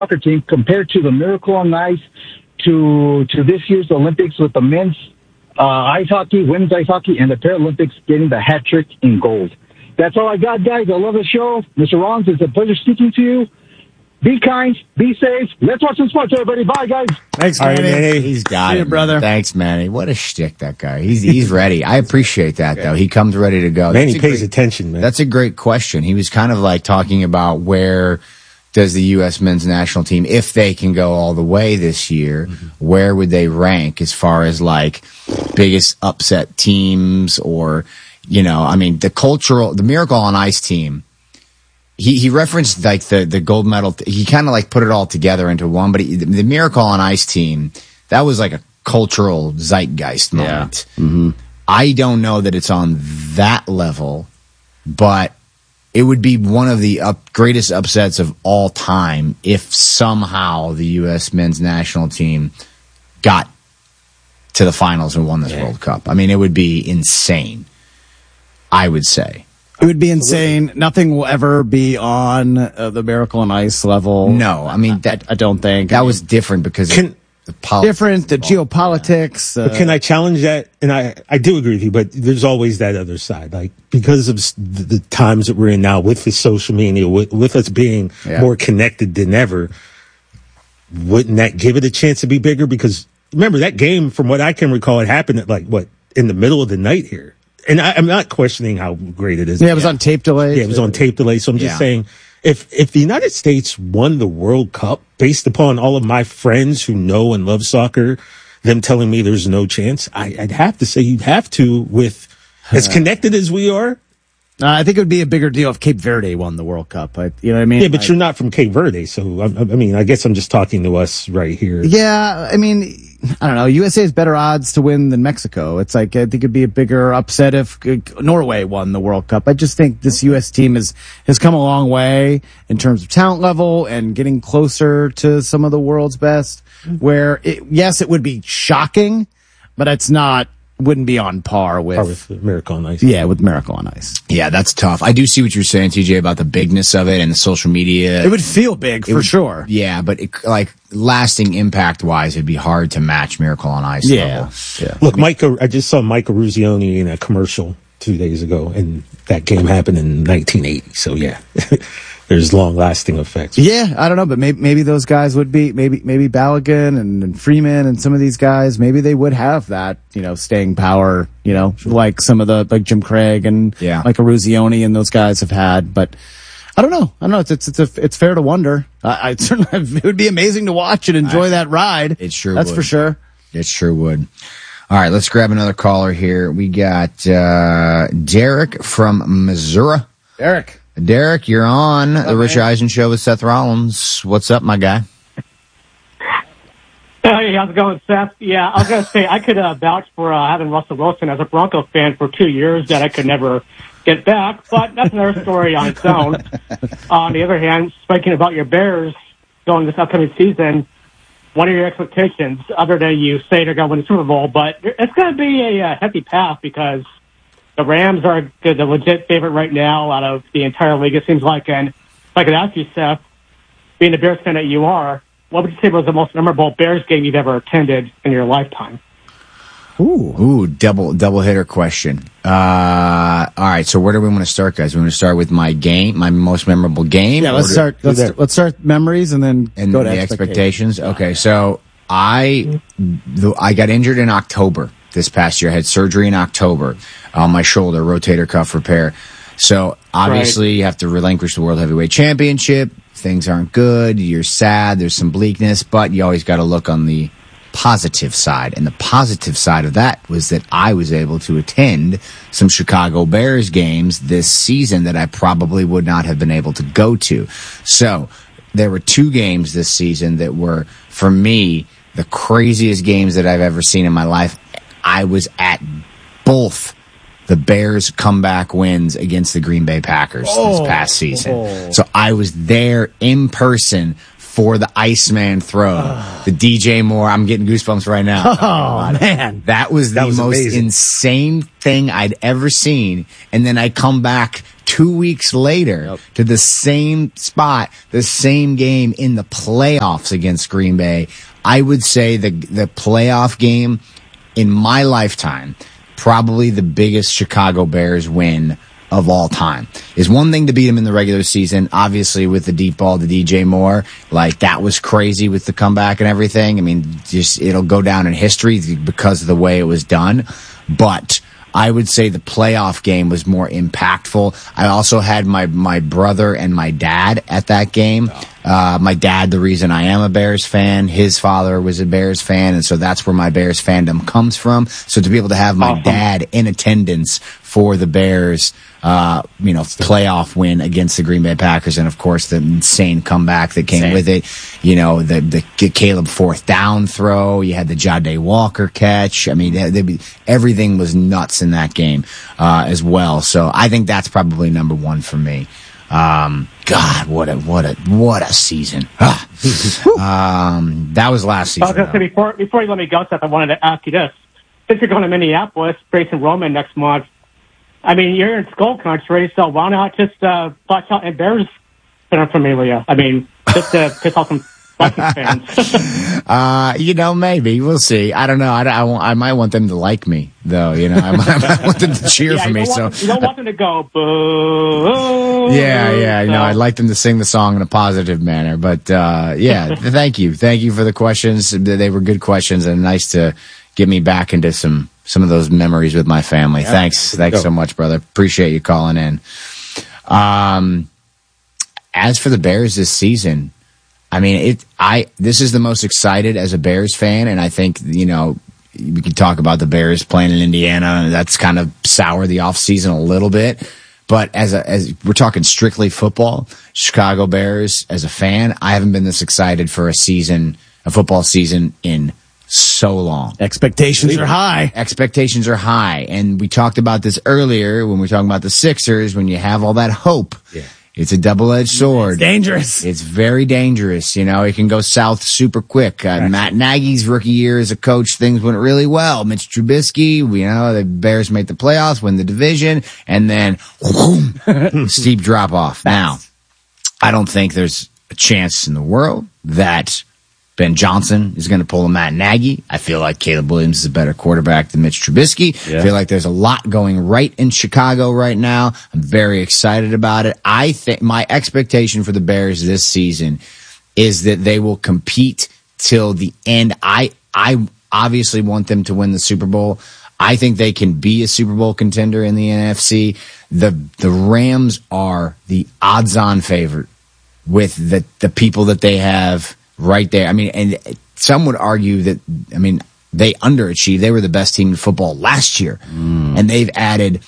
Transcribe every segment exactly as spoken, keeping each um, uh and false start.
soccer team compared to the Miracle on Ice to to this year's Olympics with the men's uh, ice hockey, women's ice hockey, and the Paralympics getting the hat trick in gold. That's all I got, guys. I love the show. Mister Rons, it's a pleasure speaking to you. Be kind. Be safe. Let's watch some sports, everybody. Bye, guys. Thanks, Manny. Right, Manny. He's got See it, you, brother. Thanks, Manny. What a shtick, that guy. He's he's ready. I appreciate that, though. He comes ready to go. Manny That's pays great, attention, man. That's a great question. He was kind of like talking about where does the U S men's national team, if they can go all the way this year, mm-hmm. where would they rank as far as like biggest upset teams or, you know, I mean, the cultural, the Miracle on Ice team. He he referenced like the, the gold medal. He kind of like put it all together into one. But he, the Miracle on Ice team, that was like a cultural zeitgeist moment. Yeah. Mm-hmm. I don't know that it's on that level, but it would be one of the up, greatest upsets of all time if somehow the U S men's national team got to the finals and won this yeah. World Cup. I mean, it would be insane, I would say. It would be insane. Nothing will ever be on uh, the Miracle on Ice level. No, I mean that. I, I don't think that I mean, was different because can, of the politics. Different, the geopolitics. Yeah. Uh, but can I challenge that? And I, I do agree with you, but there's always that other side. Like because of the, the times that we're in now, with the social media, with, with us being yeah. more connected than ever, wouldn't that give it a chance to be bigger? Because remember that game, from what I can recall, it happened at like what in the middle of the night here. And I, I'm not questioning how great it is. Yeah, it was yeah. on tape delay. Yeah, it was on tape delay. So I'm just yeah. saying, if if the United States won the World Cup, based upon all of my friends who know and love soccer, them telling me there's no chance, I, I'd have to say you'd have to, with as connected as we are. Uh, I think it would be a bigger deal if Cape Verde won the World Cup. I, you know what I mean? Yeah, but I, you're not from Cape Verde, so I, I mean, I guess I'm just talking to us right here. Yeah, I mean, I don't know. U S A has better odds to win than Mexico. It's like I think it'd be a bigger upset if Norway won the World Cup. I just think this U S team has has come a long way in terms of talent level and getting closer to some of the world's best. Where it, yes, it would be shocking, but it's not. Wouldn't be on par with, par with Miracle on Ice. Yeah, with Miracle on Ice. Yeah, that's tough. I do see what you're saying, T J, about the bigness of it and the social media. It would feel big for would, sure. Yeah, but it, like lasting impact wise, it'd be hard to match Miracle on Ice. Yeah, level. yeah. Look, Mike, I just saw Michael Ruzioni in a commercial two days ago, and that game happened in nineteen eighty. So yeah. There's long-lasting effects. Yeah, I don't know, but maybe maybe those guys would be maybe maybe Balogun and, and Freeman and some of these guys. Maybe they would have that, you know, staying power. You know, sure. like some of the like Jim Craig and yeah. like Ruzioni and those guys have had. But I don't know. I don't know. It's it's it's, a, it's fair to wonder. I, I certainly it would be amazing to watch and enjoy I, that ride. It sure that's would. for sure. It sure would. All right, let's grab another caller here. We got uh, Derek from Missouri. Derek. Derek, you're on What's the up, Rich man? Eisen Show with Seth Rollins. What's up, my guy? Hey, how's it going, Seth? Yeah, I was going to say, I could uh, vouch for uh, having Russell Wilson as a Broncos fan for two years that I could never get back, but that's another story on its own. On the other hand, speaking about your Bears going this upcoming season, what are your expectations, other than you say they're going to win the Super Bowl? But it's going to be a uh, hefty path because the Rams are the legit favorite right now out of the entire league, it seems like. And if I could ask you, Seth, being the Bears fan that you are, what would you say was the most memorable Bears game you've ever attended in your lifetime? Ooh, ooh, double double hitter question. Uh, all right, so where do we want to start, guys? We want to start with my game, my most memorable game. Yeah, let's do, start. Let's, let's start memories and then and go to the expectations. expectations. Okay, so I the, I got injured in October this past year. I had surgery in October on my shoulder, rotator cuff repair. So obviously right. you have to relinquish the World Heavyweight Championship. Things aren't good. You're sad. There's some bleakness, but you always got to look on the positive side. And the positive side of that was that I was able to attend some Chicago Bears games this season that I probably would not have been able to go to. So there were two games this season that were, for me, the craziest games that I've ever seen in my life. I was at both the Bears comeback wins against the Green Bay Packers oh, this past season. Oh. So I was there in person for the Iceman throw, oh. the D J Moore. I'm getting goosebumps right now. Oh, man. That was the that was most amazing. insane thing I'd ever seen. And then I come back two weeks later Yep. to the same spot, the same game in the playoffs against Green Bay. I would say the the playoff game in my lifetime, probably the biggest Chicago Bears win of all time. Is one thing to beat them in the regular season, obviously with the deep ball to D J Moore, like that was crazy with the comeback and everything. I mean, just it'll go down in history because of the way it was done. But I would say the playoff game was more impactful. I also had my, my brother and my dad at that game. Uh, my dad, the reason I am a Bears fan, his father was a Bears fan, and so that's where my Bears fandom comes from. So to be able to have my Awesome. dad in attendance for the Bears, uh, you know, playoff win against the Green Bay Packers, and of course the insane comeback that came Insane. with it. You know, the the Caleb fourth down throw. You had the Jade Walker catch. I mean, they, they, everything was nuts in that game uh, as well. So I think that's probably number one for me. Um, God, what a what a what a season! Ah. um, that was last I was season. going to say, though. before, before you let me go, Seth, I wanted to ask you this. Since you're going to Minneapolis, race enrollment next month, I mean, you're in Skull Country, so why not just uh, watch out and Bears paraphernalia? I mean, just to piss off some Vikings fans. Uh, you know, maybe we'll see. I don't know. I, I, won't- I might want them to like me, though. You know, I might, I might want them to cheer yeah, for you me. don't, So want, you don't want them to go, boo. yeah, yeah. So, No, I'd like them to sing the song in a positive manner. But uh, yeah, thank you, thank you for the questions. They were good questions and nice to get me back into some some of those memories with my family. Thanks, thanks go. so much, brother. Appreciate you calling in. Um, as for the Bears this season, I mean, it. I this is the most excited as a Bears fan, and I think you know we could talk about the Bears playing in Indiana, and that's kind of sour the offseason a little bit. But as a as we're talking strictly football, Chicago Bears as a fan, I haven't been this excited for a season, a football season in so long. Expectations are high. Expectations are high, and we talked about this earlier when we were talking about the Sixers. When you have all that hope, Yeah. it's a double-edged sword. It's dangerous. It's very dangerous. You know, it can go south super quick. Uh, Matt Nagy's rookie year as a coach, things went really well. Mitch Trubisky, you know, the Bears made the playoffs, win the division, and then whoom, steep drop off. Now, I don't think there's a chance in the world that Ben Johnson is going to pull a Matt Nagy. I feel like Caleb Williams is a better quarterback than Mitch Trubisky. Yeah. I feel like there's a lot going right in Chicago right now. I'm very excited about it. I think my expectation for the Bears this season is that they will compete till the end. I, I obviously want them to win the Super Bowl. I think they can be a Super Bowl contender in the N F C. The, the Rams are the odds-on favorite with the, the people that they have right there. I mean, and some would argue that, I mean, they underachieved. They were the best team in football last year. Mm. And they've added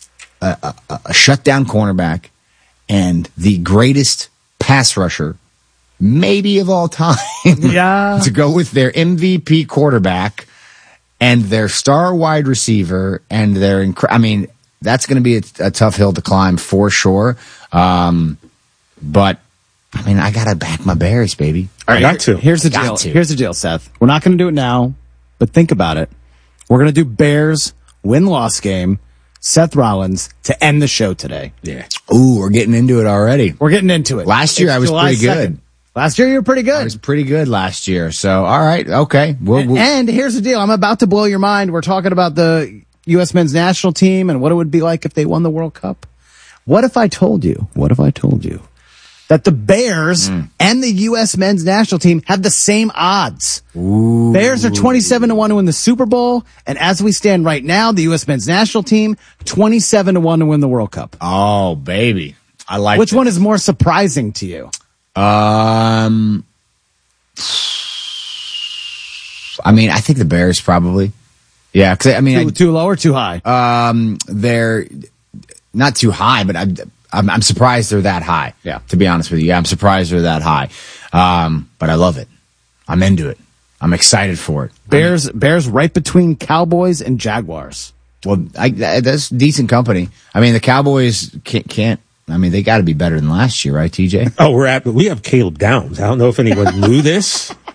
a, a, a shutdown cornerback and the greatest pass rusher, maybe of all time, Yeah. to go with their M V P quarterback and their star wide receiver and their, inc- I mean, that's going to be a, a tough hill to climb for sure. Um, but I mean, I gotta back my Bears, baby. All right, Got to. Here's the Got deal. to. Here's the deal, Seth. We're not going to do it now, but think about it. We're going to do Bears win-loss game, Seth Rollins, to end the show today. Yeah. Ooh, we're getting into it already. We're getting into it. Last year, It's I was July pretty good. second. Last year, you were pretty I good. was pretty good last year. So, all right, okay. We'll, we'll, And here's the deal. I'm about to blow your mind. We're talking about the U S men's national team and what it would be like if they won the World Cup. What if I told you, what if I told you that the Bears mm. and the U S men's national team have the same odds? Ooh. Bears are twenty-seven to one to win the Super Bowl. And as we stand right now, the U S men's national team, twenty-seven to one to win the World Cup. Oh, baby. I like Which this. one is more surprising to you? Um, I mean, I think the Bears probably. Yeah, because I mean, Too, I, too low or too high? um, they're not too high, but I'm, I'm I'm surprised they're that high. Yeah. To be honest with you, yeah, I'm surprised they're that high. Um, but I love it. I'm into it. I'm excited for it. Bears, Bears right between Cowboys and Jaguars. Well, I, that's decent company. I mean, the Cowboys can't. can't I mean, they got to be better than last year, right, T J? Oh, we're at, we have Caleb Downs. I don't know if anyone knew this,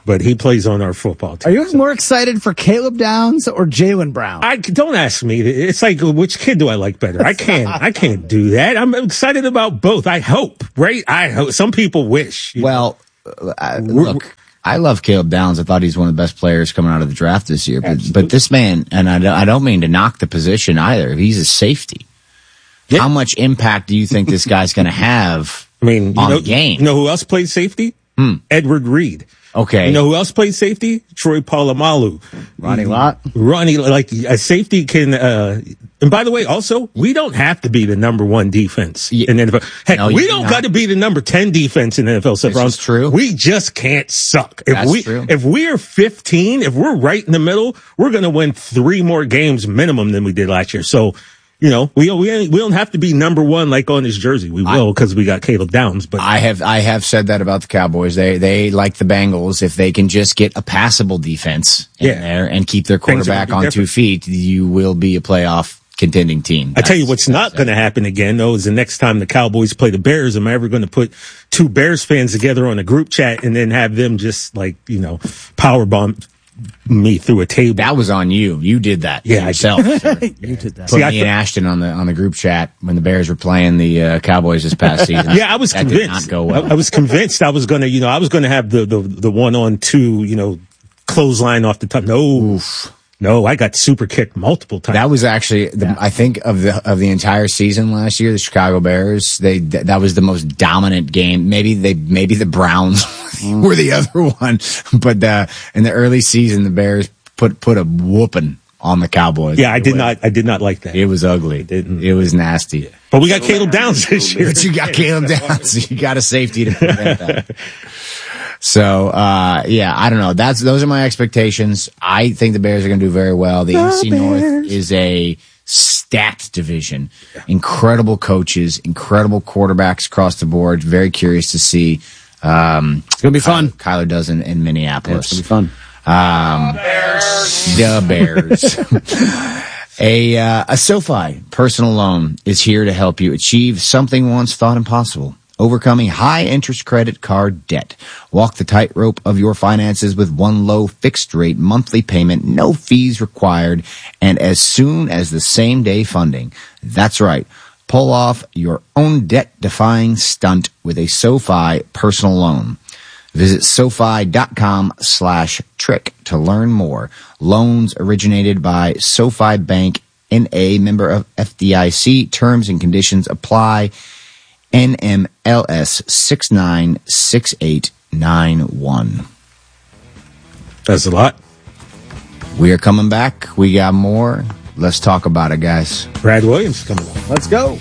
but he plays on our football team. Are you more excited for Caleb Downs or Jaylen Brown? I don't ask me. It's like, which kid do I like better? I can't. I can't do that. I'm excited about both. I hope, right? I hope. Some people wish. Well, uh, look, I love Caleb Downs. I thought he's one of the best players coming out of the draft this year. But, but this man, and I don't, I don't mean to knock the position either. He's a safety. Yeah. How much impact do you think this guy's going to have? I mean, on you know, the game? You know who else played safety? Hmm. Edward Reed. Okay. You know who else played safety? Troy Polamalu. Ronnie Lott. Ronnie, like a safety can, uh, and by the way, also, we don't have to be the number one defense yeah. in the N F L. Heck, no, we don't got to be the number ten defense in the N F L. This is true. We just can't suck. If That's we, true. If we are fifteen, if we're right in the middle, we're going to win three more games minimum than we did last year. So, you know, we we we don't have to be number one like on this jersey. We will because we got Caleb Downs. But I have I have said that about the Cowboys. They they like the Bengals. If they can just get a passable defense in Yeah. there and keep their quarterback on different. two feet, you will be a playoff contending team. I tell you what's not going to happen again, though, is the next time the Cowboys play the Bears, am I ever going to put two Bears fans together on a group chat and then have them just like, you know, powerbomb me through a table? That was on you. You did that Yeah, I yourself. sir. You did that. Put See, I me th- and Ashton on the on the group chat when the Bears were playing the uh, Cowboys this past season. Yeah, I was that convinced. Did not go well. I, I was convinced I was going to, you know, I was going to have the, the, the one on two, you know, clothesline off the top. No, Oof. no, I got super kicked multiple times. That was actually, the, yeah. I think of the of the entire season last year, the Chicago Bears. They that was the most dominant game. Maybe they maybe the Browns were the other one, but uh, in the early season, the Bears put put a whooping on the Cowboys. Yeah, I did not. I did not like that. It was ugly. It, didn't. It was nasty. Yeah. But we got Caleb Downs this year. But you got Caleb Downs. You got a safety to prevent that. So, uh, yeah, I don't know. That's, those are my expectations. I think the Bears are going to do very well. The, the N F C North is a stacked division. Incredible coaches, incredible quarterbacks across the board. Very curious to see, um, it's going to be fun. Kyler, Kyler does in, in Minneapolis. Yeah, it's going to be fun. Um, the Bears. The Bears. A, uh, a SoFi personal loan is here to help you achieve something once thought impossible. Overcoming high interest credit card debt. Walk the tightrope of your finances with one low fixed rate monthly payment, no fees required, and as soon as the same day funding. That's right. Pull off your own debt defying stunt with a SoFi personal loan. Visit SoFi.com slash trick to learn more. Loans originated by SoFi Bank, N A, member of F D I C. Terms and conditions apply. N M L S six nine six eight nine one. That's a lot. We are coming back. We got more. Let's talk about it, guys. Brad Williams coming on. Let's go.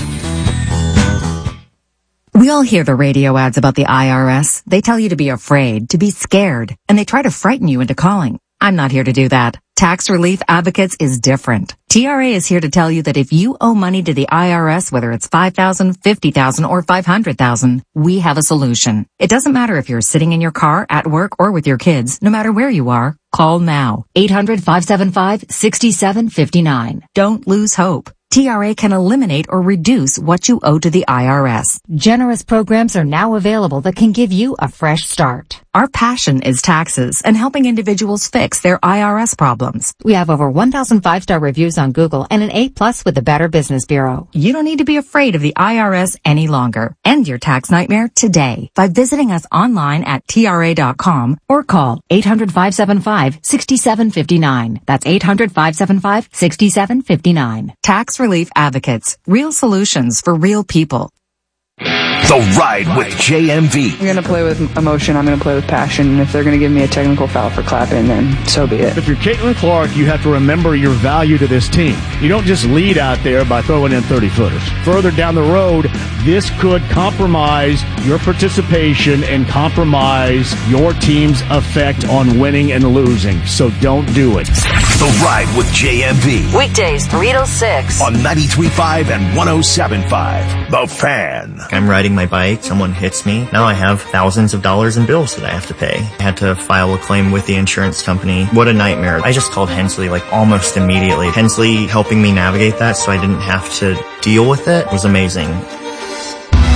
We all hear the radio ads about the I R S. They tell you to be afraid, to be scared, and they try to frighten you into calling. I'm not here to do that. Tax Relief Advocates is different. T R A is here to tell you that if you owe money to the I R S, whether it's five thousand dollars, fifty thousand dollars, or five hundred thousand dollars, we have a solution. It doesn't matter if you're sitting in your car, at work, or with your kids. No matter where you are, call now. eight hundred, five seven five, six seven five nine. Don't lose hope. T R A can eliminate or reduce what you owe to the I R S. Generous programs are now available that can give you a fresh start. Our passion is taxes and helping individuals fix their I R S problems. We have over one thousand five-star reviews on Google and an A plus with the Better Business Bureau. You don't need to be afraid of the I R S any longer. End your tax nightmare today by visiting us online at T R A dot com or call eight hundred, five seven five, six seven five nine. That's eight hundred, five seven five, six seven five nine. Tax Relief Advocates. Real solutions for real people. The Ride with J M V. I'm going to play with emotion. I'm going to play with passion. And if they're going to give me a technical foul for clapping, then so be it. If you're Caitlin Clark, you have to remember your value to this team. You don't just lead out there by throwing in thirty-footers. Further down the road, this could compromise your participation and compromise your team's effect on winning and losing. So don't do it. The Ride with J M V. Weekdays, three to six. On ninety-three point five and one oh seven point five. The Fan. I'm riding my bike, someone hits me. Now I have thousands of dollars in bills that I have to pay. I had to file a claim with the insurance company. What a nightmare. I just called Hensley like almost immediately. Hensley helping me navigate that so I didn't have to deal with it was amazing.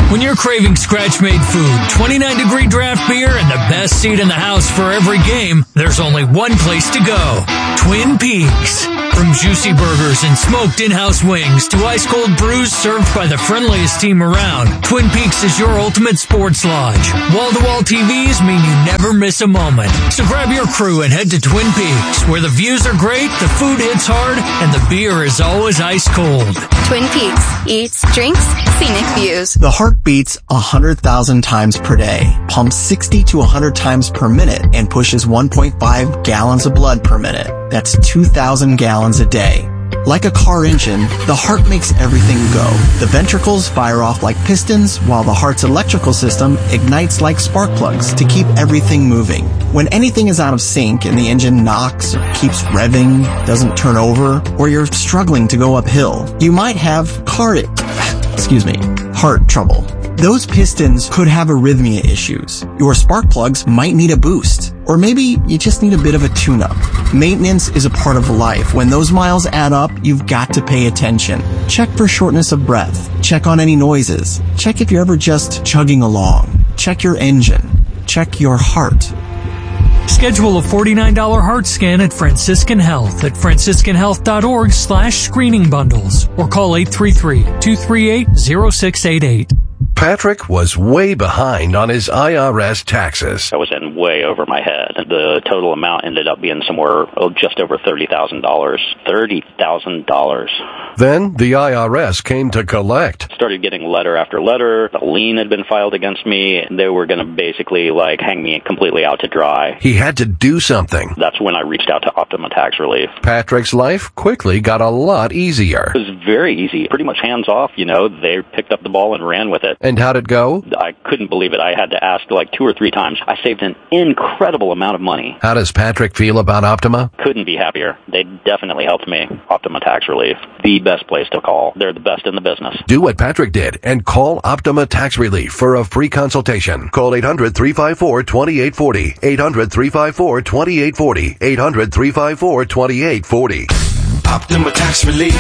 When you're craving scratch-made food, twenty-nine degree draft beer, and the best seat in the house for every game, there's only one place to go. Twin Peaks. From juicy burgers and smoked in-house wings to ice-cold brews served by the friendliest team around, Twin Peaks is your ultimate sports lodge. Wall-to-wall T Vs mean you never miss a moment. So grab your crew and head to Twin Peaks, where the views are great, the food hits hard, and the beer is always ice-cold. Twin Peaks. Eats, drinks, scenic views. The heart beats one hundred thousand times per day, pumps sixty to one hundred times per minute, and pushes one point five gallons of blood per minute. That's two thousand gallons a day. Like a car engine, the heart makes everything go. The ventricles fire off like pistons, while the heart's electrical system ignites like spark plugs to keep everything moving. When anything is out of sync and the engine knocks or keeps revving, doesn't turn over, or you're struggling to go uphill, you might have car, excuse me, heart trouble. Those pistons could have arrhythmia issues. Your spark plugs might need a boost. Or maybe you just need a bit of a tune-up. Maintenance is a part of life. When those miles add up, you've got to pay attention. Check for shortness of breath. Check on any noises. Check if you're ever just chugging along. Check your engine. Check your heart. Schedule a forty-nine dollars heart scan at Franciscan Health at franciscan health dot org slash screening bundles or call eight three three, two three eight, zero six eight eight. Patrick was way behind on his I R S taxes. I was in way over my head. The total amount ended up being somewhere oh, just over thirty thousand dollars. thirty thousand dollars. Then the I R S came to collect. Started getting letter after letter. A lien had been filed against me. They were going to basically like hang me completely out to dry. He had to do something. That's when I reached out to Optima Tax Relief. Patrick's life quickly got a lot easier. It was very easy. Pretty much hands off, you know. They picked up the ball and ran with it. And how'd it go? I couldn't believe it. I had to ask like two or three times. I saved an incredible amount of money. How does Patrick feel about Optima? Couldn't be happier. They definitely helped me. Optima Tax Relief. The best place to call. They're the best in the business. Do what Patrick did and call Optima Tax Relief for a free consultation. Call eight hundred, three five four, two eight four zero. eight hundred, three five four, two eight four zero. eight hundred, three five four, two eight four zero. Optima Tax Relief.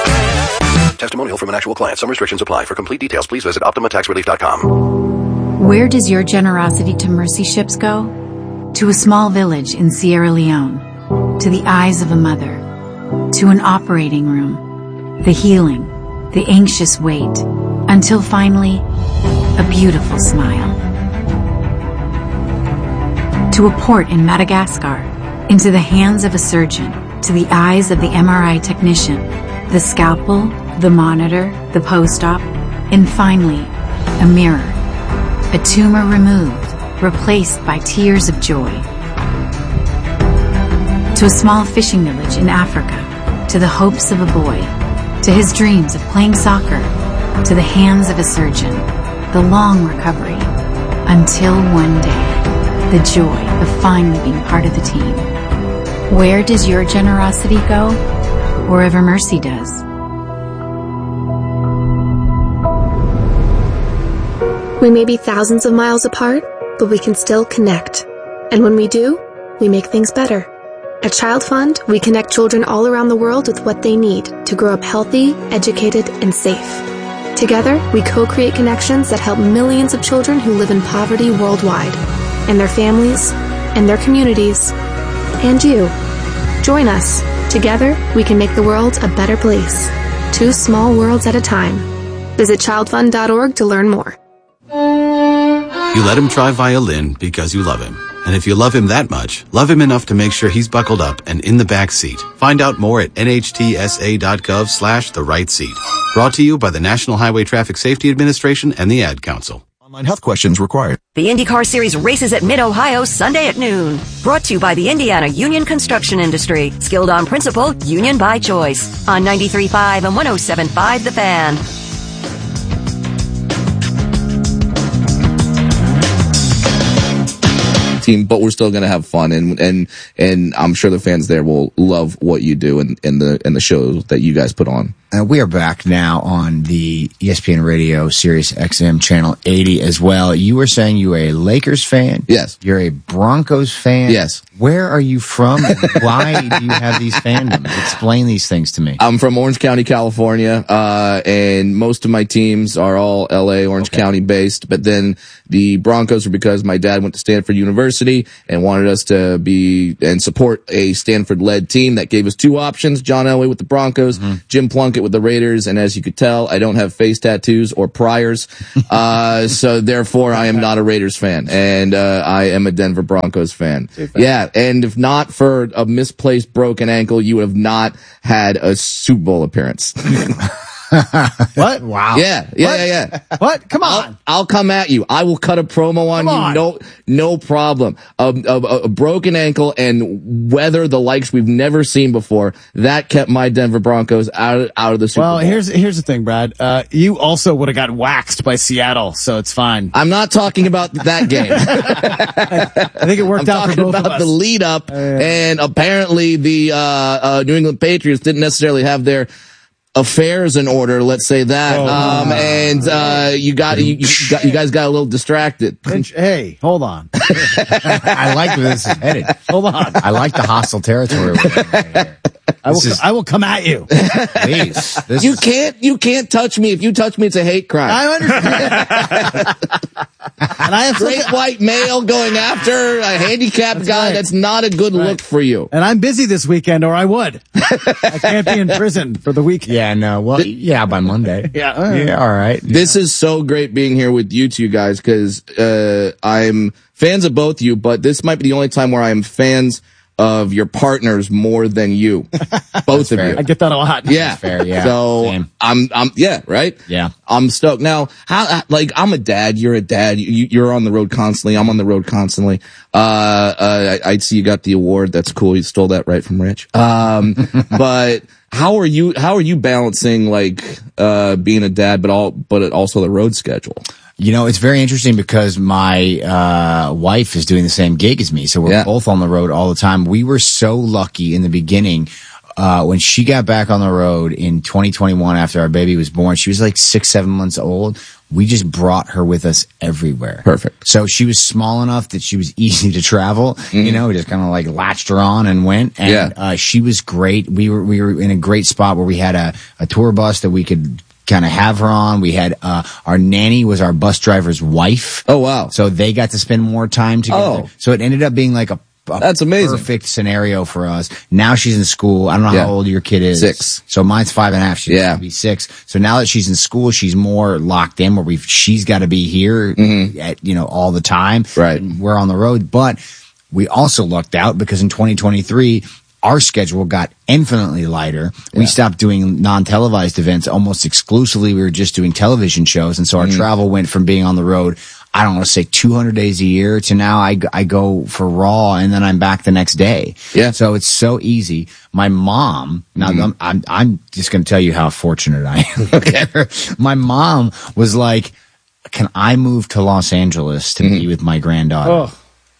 Testimonial from an actual client. Some restrictions apply. For complete details, please visit optima tax relief dot com. Where does your generosity to mercy ships go? To a small village in Sierra Leone. To the eyes of a mother. To an operating room. The healing. The anxious wait. Until finally, a beautiful smile. To a port in Madagascar. Into the hands of a surgeon. To the eyes of the M R I technician. The scalpel, the monitor, the post-op, and finally, a mirror. A tumor removed, replaced by tears of joy. To a small fishing village in Africa, to the hopes of a boy, to his dreams of playing soccer, to the hands of a surgeon, the long recovery, until one day, the joy of finally being part of the team. Where does your generosity go? Wherever mercy does. We may be thousands of miles apart, but we can still connect. And when we do, we make things better. At Child Fund, we connect children all around the world with what they need to grow up healthy, educated, and safe. Together, we co-create connections that help millions of children who live in poverty worldwide, and their families, and their communities, and you. Join us. Together, we can make the world a better place. Two small worlds at a time. Visit child fund dot org to learn more. You let him try violin because you love him. And if you love him that much, love him enough to make sure he's buckled up and in the back seat. Find out more at N H T S A dot gov slash the right seat. Brought to you by the National Highway Traffic Safety Administration and the Ad Council. Online health questions required. The IndyCar Series races at Mid-Ohio Sunday at noon. Brought to you by the Indiana Union Construction Industry. Skilled on principle, union by choice. On ninety-three point five and one oh seven point five The Fan. team, but we're still going to have fun. And, and, and I'm sure the fans there will love what you do and, and the, and the shows that you guys put on. Uh, we are back now on the E S P N Radio Sirius X M channel eighty as well. You were saying you were a Lakers fan. Yes. You're a Broncos fan. Yes. Where are you from? And why do you have these fandoms? Explain these things to me. I'm from Orange County, California, uh, and most of my teams are all L A, Orange okay. County based. But then the Broncos are because my dad went to Stanford University and wanted us to be and support a Stanford-led team that gave us two options: John Elway with the Broncos, mm-hmm. Jim Plunkett with the Raiders. And as you could tell, I don't have face tattoos or priors, uh, so therefore I am not a Raiders fan, and uh, I am a Denver Broncos fan. Yeah, and if not for a misplaced broken ankle, you would have not had a Super Bowl appearance. What? Wow. Yeah, yeah, what? yeah, yeah. What? Come on. I'll, I'll come at you. I will cut a promo on come you. On. No, no problem. A, a, a broken ankle and weather the likes we've never seen before. That kept my Denver Broncos out of, out of the Super well, Bowl. Well, here's, here's the thing, Brad. Uh, you also would have got waxed by Seattle, so it's fine. I'm not talking about that game. I think it worked I'm out for talking both about of us. the lead up, uh, yeah. and apparently the, uh, uh, New England Patriots didn't necessarily have their affairs in order, let's say that. Oh, um, wow. and, uh, you got, you, you got, you guys got a little distracted. Hey, hold on. I like where this is headed. Hold on. I like the hostile territory. I will, is, I will come at you. Please. This you is, can't, you can't touch me. If you touch me, it's a hate crime. I understand. And I have great such a, white male going after a handicapped that's guy. right. That's not a good right. look for you. And I'm busy this weekend, or I would. I can't be in prison for the weekend. Yeah, no. Well, yeah, by Monday. Yeah. All right. Yeah, all right. This is so great being here with you two guys because uh, I'm fans of both you, but this might be the only time where I am fans of your partners more than you. Both of fair. you. I get that a lot. Yeah. That's fair, yeah. So Same. I'm, I'm, yeah, right? Yeah. I'm stoked. Now, how, like, I'm a dad, you're a dad, you, you're on the road constantly, I'm on the road constantly. Uh, uh, I, I see you got the award. That's cool. You stole that right from Rich. Um, but how are you, how are you balancing, like, uh, being a dad, but all, but also the road schedule? You know, it's very interesting because my uh wife is doing the same gig as me, so we're yeah. both on the road all the time. We were so lucky in the beginning uh when she got back on the road in twenty twenty-one after our baby was born. She was like six, seven months old. We just brought her with us everywhere. Perfect. So she was small enough that she was easy to travel. Mm-hmm. You know, we just kind of like latched her on and went. And yeah. uh she was great. We were we were in a great spot where we had a, a tour bus that we could kind of have her on. We had, uh, our nanny was our bus driver's wife. Oh, wow. So they got to spend more time together. Oh. So it ended up being like a, a That's amazing. perfect scenario for us. Now she's in school. I don't know yeah. how old your kid is. Six. So mine's five and a half. She's yeah. going to be six. So now that she's in school, she's more locked in where we've, she's got to be here mm-hmm. at, you know, all the time. Right. And we're on the road, but we also lucked out because in twenty twenty-three, our schedule got infinitely lighter. Yeah. We stopped doing non-televised events almost exclusively. We were just doing television shows. And so our mm. travel went from being on the road, I don't want to say two hundred days a year to now I, I go for Raw and then I'm back the next day. Yeah. So it's so easy. My mom, now mm. I'm, I'm, I'm just going to tell you how fortunate I am. Okay. My mom was like, can I move to Los Angeles to mm. be with my granddaughter? Oh.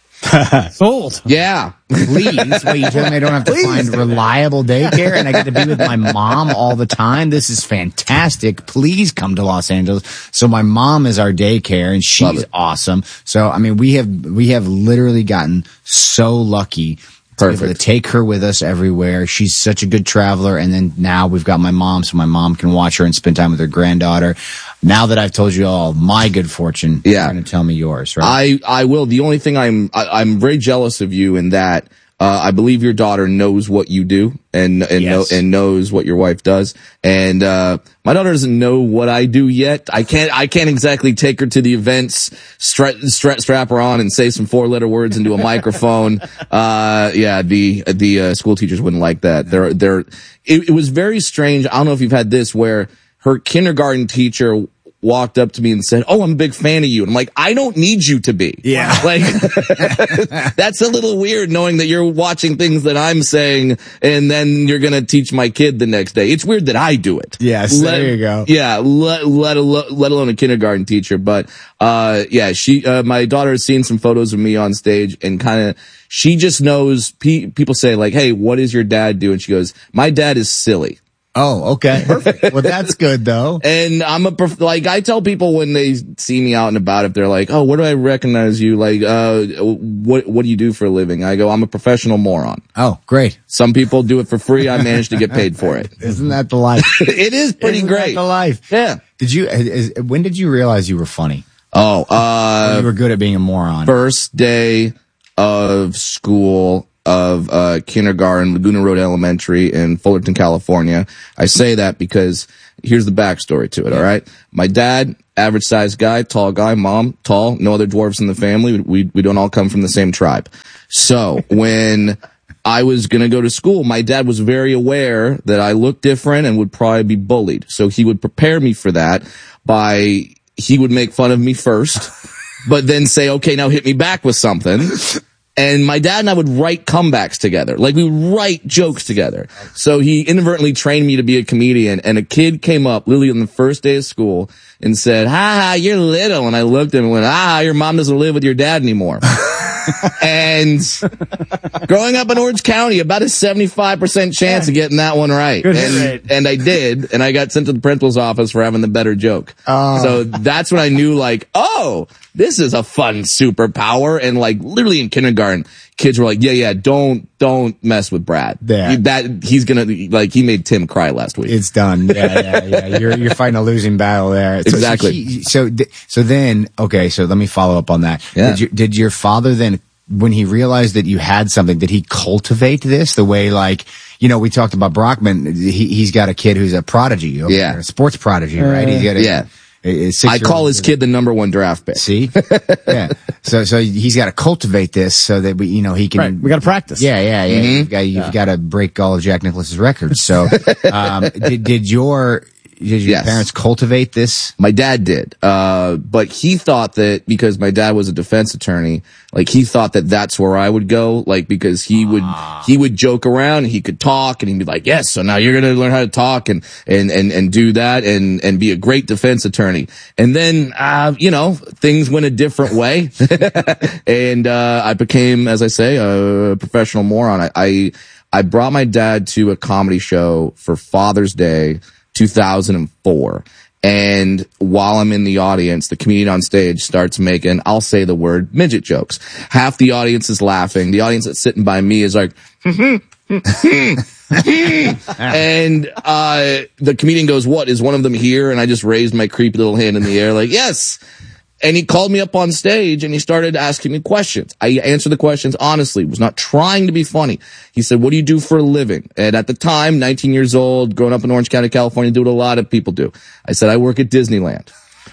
Sold. Yeah. Please. Wait, you told me I don't have to Please. find reliable daycare and I get to be with my mom all the time. This is fantastic. Please come to Los Angeles. So my mom is our daycare and she's awesome. So, I mean, we have, we have literally gotten so lucky to be able to take her with us everywhere. She's such a good traveler. And then now we've got my mom, so my mom can watch her and spend time with her granddaughter. Now that I've told you all my good fortune, yeah. you're going to tell me yours, right? I, I will. The only thing I'm, I, I'm very jealous of you in that, uh, I believe your daughter knows what you do and, and Yes. know, and knows what your wife does. And, uh, my daughter doesn't know what I do yet. I can't, I can't exactly take her to the events, stra- stra- strap her on and say some four letter words into a microphone. Uh, yeah, the, the, uh, school teachers wouldn't like that. They're, they're, it, it was very strange. I don't know if you've had this where her kindergarten teacher walked up to me and said, "Oh, I'm a big fan of you." And I'm like, I don't need you to be. Yeah. Like, that's a little weird knowing that you're watching things that I'm saying and then you're going to teach my kid the next day. It's weird that I do it. Yes, let, there you go. Yeah, let, let, alone, let alone a kindergarten teacher. But, uh, yeah, she, uh, my daughter has seen some photos of me on stage and kind of, she just knows, pe- people say like, "Hey, what does your dad do?" And she goes, "My dad is silly." Oh, okay. Perfect. Well, that's good though. And I'm a, prof- like, I tell people when they see me out and about, if they're like, "Oh, where do I recognize you?" Like, uh, what, what do you do for a living? I go, "I'm a professional moron." Oh, great. Some people do it for free. I managed to get paid for it. Isn't that the life? It is pretty Isn't great. That the life. Yeah. Did you, is, when did you realize you were funny? Oh, uh, or you were good at being a moron. First day of school of uh kindergarten, Laguna Road Elementary in Fullerton, California. I say that because here's the backstory to it, all right? My dad, average sized guy, tall guy, mom, tall, no other dwarves in the family. We we don't all come from the same tribe. So when I was going to go to school, my dad was very aware that I looked different and would probably be bullied. So he would prepare me for that by, he would make fun of me first, but then say, "Okay, now hit me back with something." And my dad and I would write comebacks together. Like, we would write jokes together. So he inadvertently trained me to be a comedian. And a kid came up literally on the first day of school and said, "Ha ha, you're little." And I looked at him and went, "Ah, your mom doesn't live with your dad anymore." And growing up in Orange County, about a seventy-five percent chance of getting that one right. Good and, rate. and I did. And I got sent to the principal's office for having the better joke. Oh. So that's when I knew, like, oh, this is a fun superpower. And like, literally in kindergarten, kids were like, yeah, yeah, don't, don't mess with Brad. Yeah. He, that, he's gonna, like, he made Tim cry last week. It's done. Yeah, yeah, yeah. You're, you're fighting a losing battle there. So, Exactly. So, so, so then, okay, so let me follow up on that. Yeah. Did, you, did your father then, when he realized that you had something, did he cultivate this the way, like, you know, we talked about Brockman, he, he's got a kid who's a prodigy. Okay? Yeah. A sports prodigy, right? He's got a, yeah. a, a I call his kid the number one draft pick. See? Yeah. So, so he's got to cultivate this so that we, you know, he can. Right. We got to practice. Yeah, yeah, yeah. Mm-hmm. You've got, you've Yeah. got to break all of Jack Nicklaus's records. So, um, did, did your, did your Yes. parents cultivate this? My dad did. Uh, but he thought that because my dad was a defense attorney, like he thought that that's where I would go, like because he would, he would joke around and he could talk and he'd be like, "Yes, so now you're going to learn how to talk and, and, and, and do that and, and be a great defense attorney." And then, uh, you know, things went a different way. And, uh, I became, as I say, a professional moron. I, I, I brought my dad to a comedy show for Father's Day, two thousand four. And while I'm in the audience, the comedian on stage starts making, I'll say the word, midget jokes. Half the audience is laughing. The audience that's sitting by me is like, and uh the comedian goes, "What, is one of them here?" And I just raised my creepy little hand in the air like, "Yes." And he called me up on stage and he started asking me questions. I answered the questions honestly, was not trying to be funny. He said, "What do you do for a living?" And at the time, nineteen years old, growing up in Orange County, California, do what a lot of people do. I said, "I work at Disneyland."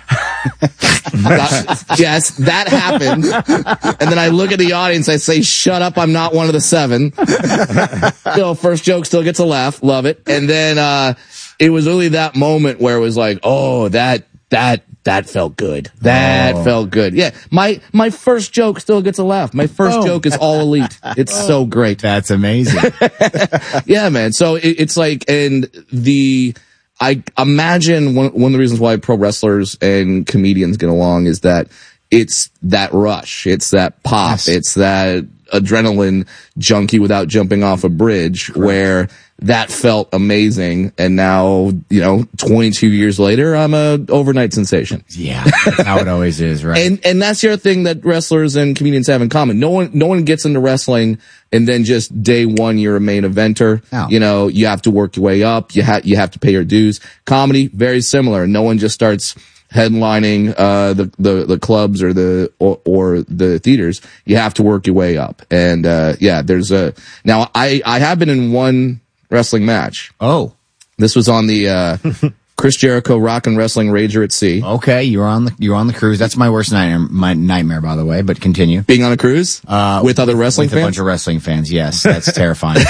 That, yes, that happened. And then I look at the audience, I say, "Shut up, I'm not one of the seven." Still, first joke still gets a laugh. Love it. And then, uh, it was really that moment where it was like, oh, that, that, that felt good. That Oh. felt good. Yeah. My, my first joke still gets a laugh. My first Oh. joke is all elite. It's so great. That's amazing. Yeah, man. So it, it's like, and the, I imagine one, one of the reasons why pro wrestlers and comedians get along is that it's that rush. It's that pop. Yes. It's that adrenaline junkie without jumping off a bridge. Correct. Where that felt amazing. And now, you know, twenty-two years later, I'm a overnight sensation. Yeah. That's how it always is, right? And, and that's the other thing that wrestlers and comedians have in common. No one, no one gets into wrestling and then just day one, you're a main eventer. No. You know, you have to work your way up. You have, you have to pay your dues. Comedy, very similar. No one just starts headlining, uh, the, the, the clubs or the, or, or the theaters. You have to work your way up. And, uh, yeah, there's a, now I, I have been in one wrestling match. Oh. This was on the, uh, Chris Jericho, Rock and Wrestling Rager at Sea. Okay, you're on the you're on the cruise. That's my worst nightmare, my nightmare, by the way. But continue. Being on a cruise uh, with other wrestling with fans, a bunch of wrestling fans. Yes, that's terrifying.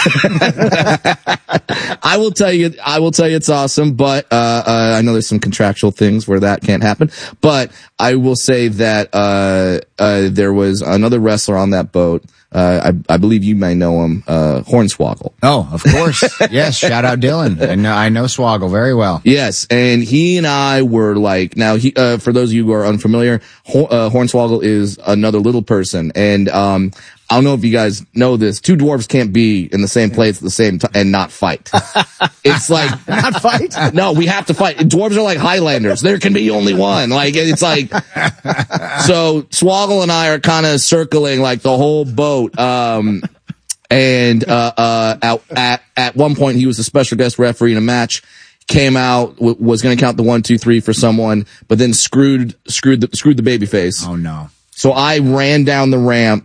I will tell you, I will tell you, it's awesome. But uh, uh I know there's some contractual things where that can't happen. But I will say that uh uh there was another wrestler on that boat. Uh, I, I believe you may know him, uh, Hornswoggle. Oh, of course. Yes. Shout out Dylan. I know, I know Swoggle very well. Yes. And he and I were like, now he, uh, for those of you who are unfamiliar, Hor- uh, Hornswoggle is another little person. And, um, I don't know if you guys know this. Two dwarves can't be in the same place at the same time and not fight. It's like not fight. No, we have to fight. Dwarves are like Highlanders. There can be only one. Like it's like so. Swoggle and I are kind of circling like the whole boat. Um, and uh, uh, at, at at one point he was a special guest referee in a match. Came out w- was going to count the one, two, three for someone, but then screwed screwed the, screwed the baby face. Oh no! So I ran down the ramp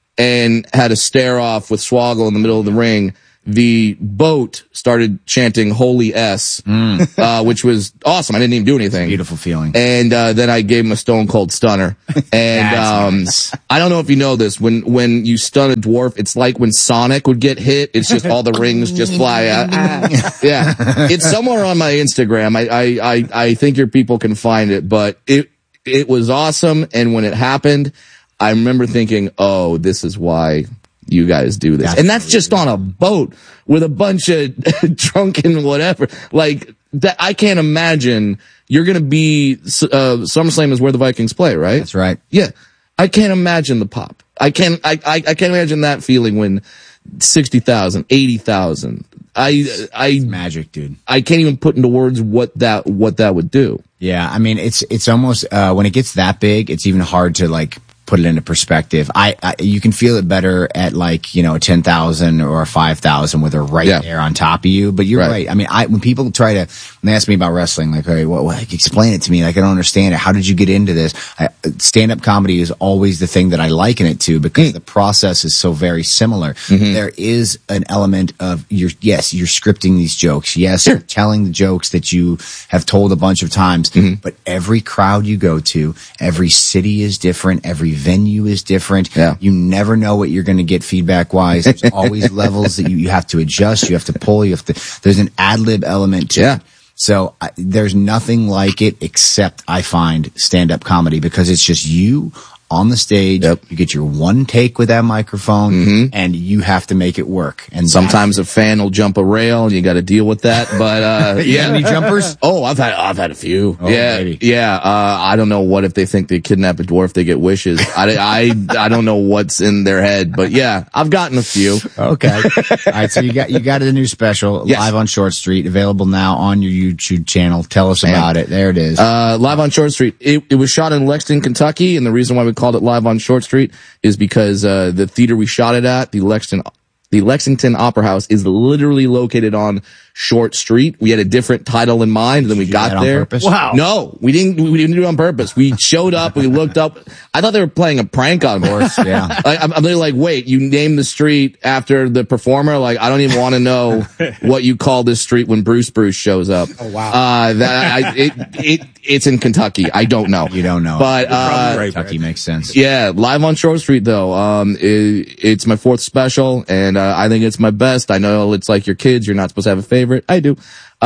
and had a stare off with Swoggle in the middle of the ring. The boat started chanting "Holy S," mm. uh, which was awesome. I didn't even do anything. Beautiful feeling. And uh, then I gave him a Stone Cold Stunner. And um, nice. I don't know if you know this. When when you stun a dwarf, it's like when Sonic would get hit. It's just all the rings just fly out. Yeah, it's somewhere on my Instagram. I, I I I think your people can find it. But it it was awesome. And when it happened, I remember thinking, "Oh, this is why you guys do this." That's and that's just on a boat with a bunch of drunken whatever. Like that, I can't imagine you're going to be, uh, SummerSlam is where the Vikings play, right? That's right. Yeah. I can't imagine the pop. I can't, I, I, I can't imagine that feeling when sixty thousand, eighty thousand. I, I, it's magic, dude. I can't even put into words what that, what that would do. Yeah. I mean, it's, it's almost, uh, when it gets that big, it's even hard to like, put it into perspective. I, I you can feel it better at like, you know, ten thousand or five thousand where they're right yeah. there on top of you. But you're right. right. I mean, I, when people try to, when they ask me about wrestling, like, hey, what, what, explain it to me. Like, I don't understand it. How did you get into this? I, stand-up comedy is always the thing that I liken it to because mm. the process is so very similar. Mm-hmm. There is an element of you're, yes, you're scripting these jokes. Yes, sure. You're telling the jokes that you have told a bunch of times, mm-hmm. but every crowd you go to, every city is different. Every venue is different. Yeah. You never know what you're going to get feedback wise. There's always levels that you, you have to adjust. You have to pull. You have to, there's an ad lib element to yeah. it. So I, there's nothing like it except I find stand up comedy because it's just you on the stage. Yep. You get your one take with that microphone mm-hmm. and you have to make it work. And sometimes a fan will jump a rail and you got to deal with that. But, uh, yeah. Any jumpers? Oh, I've had, I've had a few. Oh, yeah. Maybe. Yeah. Uh, I don't know what if they think they kidnap a dwarf, they get wishes. I, I, I don't know what's in their head, but yeah, I've gotten a few. Okay. All right. So you got, you got a new special yes. live on Short Street available now on your YouTube channel. Tell us about Man. it. There it is. Uh, live on Short Street. It, it was shot in Lexington, Kentucky. And the reason why we called it live on Short Street is because uh the theater we shot it at, the Lexington the Lexington Opera House, is literally located on Short Street. We had a different title in mind, and then we got there. On purpose? Wow. No, we didn't we didn't do it on purpose. We showed up, we looked up. I thought they were playing a prank on us. Yeah. I, I'm, I'm like, wait, you named the street after the performer? Like, I don't even want to know what you call this street when Bruce Bruce shows up. Oh wow. Uh that I, it it it's in Kentucky. I don't know. You don't know. But uh right, Kentucky makes sense. Yeah, live on Short Street though. Um it, it's my fourth special and uh, I think it's my best. I know it's like your kids, you're not supposed to have a favorite. I do.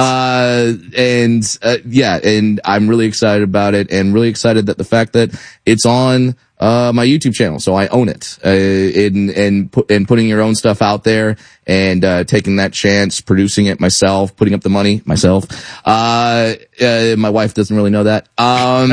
Uh, and, uh, yeah, and I'm really excited about it and really excited that the fact that it's on, uh, my YouTube channel. So I own it, uh, in, and put, and putting your own stuff out there and, uh, taking that chance, producing it myself, putting up the money myself. Uh, uh, my wife doesn't really know that. Um,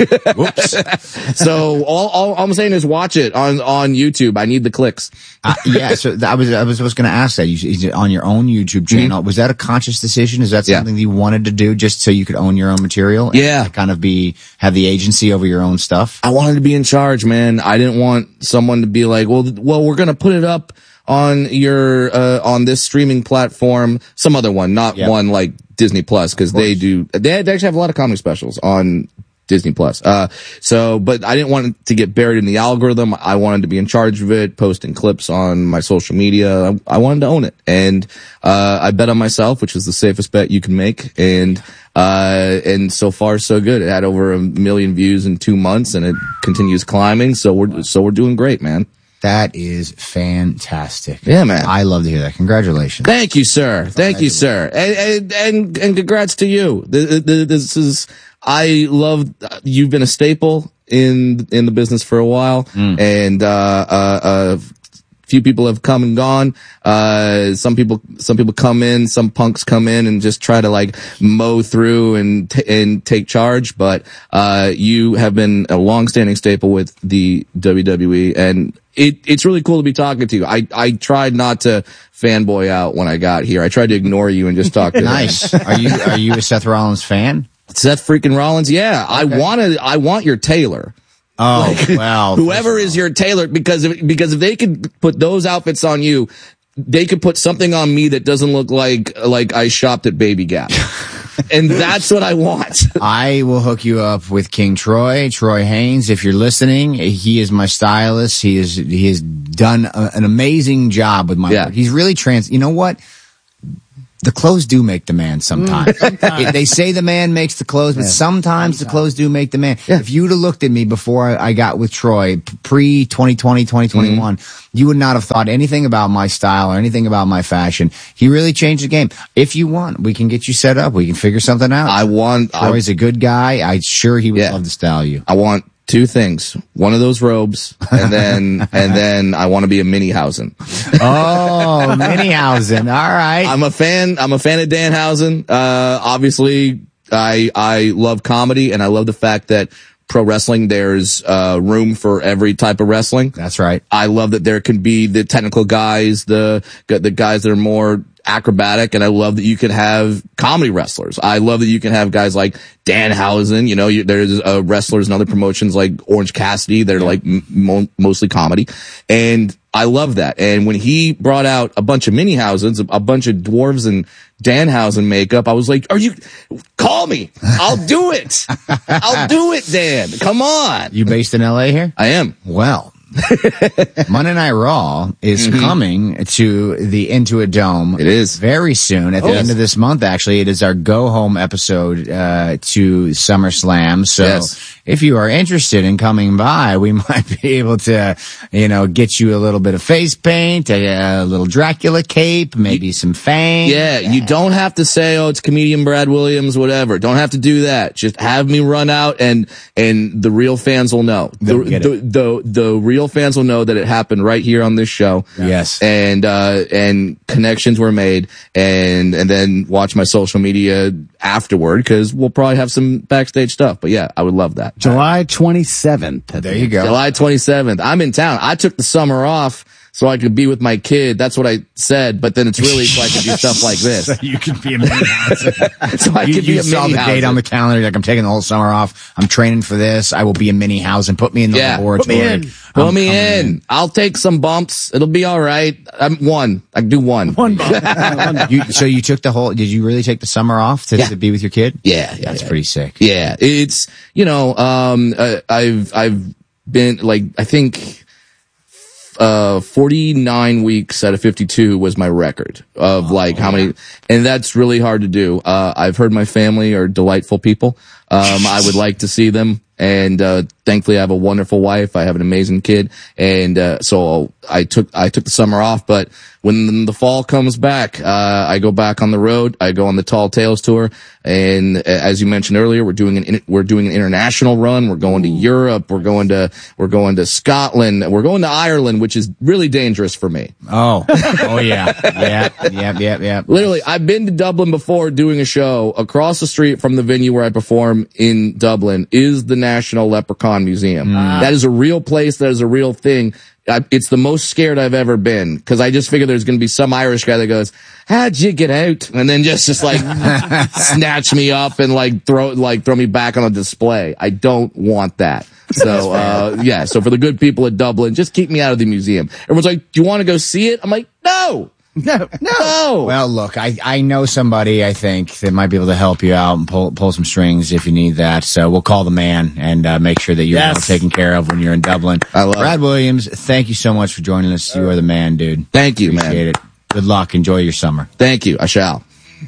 whoops. So all, all I'm saying is watch it on, on YouTube. I need the clicks. Uh, yeah. So I was, I was, I was going to ask that. You, is it on your own YouTube channel? Mm-hmm. Was that a conscious decision? Is that something yeah. that you wanted to do just so you could own your own material? And yeah. kind of be, have the agency over your own stuff? I wanted to be in charge, man. I didn't want someone to be like, well, well, we're going to put it up on your, uh, on this streaming platform, some other one, not yep. one like Disney Plus, cause they do, they, they actually have a lot of comedy specials on Disney Plus. Uh, so, but I didn't want it to get buried in the algorithm. I wanted to be in charge of it, posting clips on my social media. I, I wanted to own it. And, uh, I bet on myself, which is the safest bet you can make. And, uh, and so far so good. It had over a million views in two months and it continues climbing. So we're, so we're doing great, man. That is fantastic. Yeah, man. I love to hear that. Congratulations. Thank you, sir. Thank you, sir. And, and, and, and congrats to you. This is, I love, you've been a staple in, in the business for a while. Mm. And, uh, uh, uh, few people have come and gone. Uh, some people, some people come in, some punks come in and just try to like mow through and, t- and take charge. But, uh, you have been a long-standing staple with the W W E, and it, it's really cool to be talking to you. I, I tried not to fanboy out when I got here. I tried to ignore you and just talk to you. Nice. Are you, are you a Seth Rollins fan? Seth freaking Rollins? Yeah. Okay. I wanted, I want your tailor. Oh, like, wow. Whoever is your tailor, because if, because if they could put those outfits on you, they could put something on me that doesn't look like, like I shopped at Baby Gap. And that's what I want. I will hook you up with King Troy, Troy Haynes. If you're listening, he is my stylist. He is, he has done a, an amazing job with my yeah. work. He's really trans, you know what? The clothes do make the man sometimes. sometimes. They say the man makes the clothes, but yeah. sometimes, sometimes the clothes do make the man. Yeah. If you'd have looked at me before I got with Troy, pre twenty twenty, twenty twenty-one, mm-hmm. you would not have thought anything about my style or anything about my fashion. He really changed the game. If you want, we can get you set up. We can figure something out. I want. Troy's I, a good guy. I'm sure he would yeah. love to style you. I want two things. One of those robes, and then and then I want to be a Minihausen. Oh, Minihausen. All right. I'm a fan. I'm a fan of Danhausen. Uh, obviously, I I love comedy, and I love the fact that pro wrestling, there's uh room for every type of wrestling. That's right. I love that there can be the technical guys, the the guys that are more acrobatic, and I love that you can have comedy wrestlers. I love that you can have guys like Danhausen. You know, you, there's uh, wrestlers in other promotions like Orange Cassidy that are like mo- mostly comedy, and I love that. And when he brought out a bunch of Minihausens, a, a bunch of dwarves and Danhausen makeup, I was like, "Are you? Call me. I'll do it. I'll do it, Dan. Come on." You based in L A here? I am. Well. Monday Night Raw is mm-hmm. coming to the Intuit Dome. It is very soon at the oh, end yes. of this month. Actually, it is our go home episode uh to SummerSlam. So yes. if you are interested in coming by, we might be able to, you know, get you a little bit of face paint, a, a little Dracula cape, maybe some fangs. Yeah, yeah, you don't have to say, "Oh, it's comedian Brad Williams," whatever. Don't have to do that. Just have me run out, and and the real fans will know. The, get the, it. the the the real fans will know that it happened right here on this show. Yes. And, uh, and connections were made, and, and then watch my social media afterward, cause we'll probably have some backstage stuff. But yeah, I would love that. July twenty-seventh. There you go. July twenty-seventh. I'm in town. I took the summer off so I could be with my kid. That's what I said, but then it's really so I could do stuff like this. So you can be a Minihausen. So I you, could be you a saw the date on the calendar. Like, I'm taking the whole summer off. I'm training for this. I will be a Minihausen. Put me in the yeah, laboratory. Put me in. Put me in. in. I'll take some bumps. It'll be all right. I'm one. I can do one. One bump. you, so you took the whole, did you really take the summer off to, yeah. to be with your kid? Yeah. yeah That's yeah. pretty sick. Yeah. It's, you know, um, uh, I've, I've been like, I think, uh, forty-nine weeks out of fifty-two was my record of oh, like how yeah. many, and that's really hard to do. Uh, I've heard my family are delightful people. Um, I would like to see them. And, uh, thankfully I have a wonderful wife. I have an amazing kid. And, uh, so I took, I took the summer off, but when the fall comes back, uh, I go back on the road. I go on the Tall Tales tour. And as you mentioned earlier, we're doing an, we're doing an international run. We're going to Europe. We're going to, we're going to Scotland. We're going to Ireland, which is really dangerous for me. Oh, oh yeah. Yeah. Yeah. Yeah. Yeah. Literally, I've been to Dublin before doing a show. Across the street from the venue where I perform in Dublin is the National Leprechaun Museum. Mm. That is a real place. That is a real thing. I, it's the most scared I've ever been, because I just figure there's going to be some Irish guy that goes, "How'd you get out?" and then just just like snatch me up and like throw like throw me back on a display. I don't want that. So uh yeah. So for the good people at Dublin, just keep me out of the museum. Everyone's like, "Do you want to go see it?" I'm like, "No, No, no. Well, look, I, I know somebody, I think, that might be able to help you out and pull pull some strings if you need that. So we'll call the man and uh, make sure that you're Yes. well taken care of when you're in Dublin. I love Brad it. Williams, thank you so much for joining us. You are the man, dude. Thank you, man. Appreciate it. Good luck. Enjoy your summer. Thank you. I shall.